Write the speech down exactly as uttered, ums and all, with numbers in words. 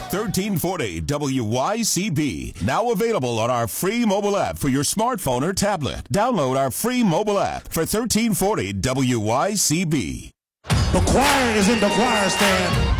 thirteen forty W Y C B. Now available on our free mobile app for your smartphone or tablet. Download our free mobile app for thirteen forty W Y C B. The choir is in the choir stand.